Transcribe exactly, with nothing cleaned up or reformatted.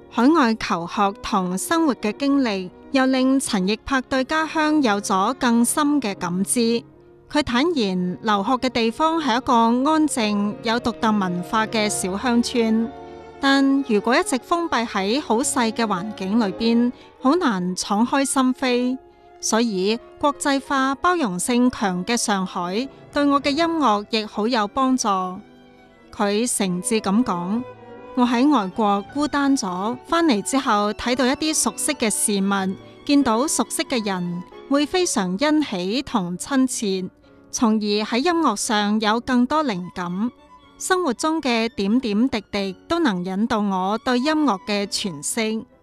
海外求學同生活嘅經歷，又令陳奕柏對家鄉有咗更深嘅感知。佢坦言，留學嘅地方係一個安靜、有獨特文化嘅小鄉村，但如果一直封閉喺好細嘅環境裏邊，好難敞開心扉。所以國際化、包容性強嘅上海，對我嘅音樂亦好有幫助。佢誠摯咁講：我喺外國孤單咗，返嚟之後睇到一啲熟悉嘅事物，見到熟悉嘅人，會非常欣喜同親切，從而喺音樂上有更多靈感。生活中嘅點點滴滴都能引導我對音樂嘅詮釋。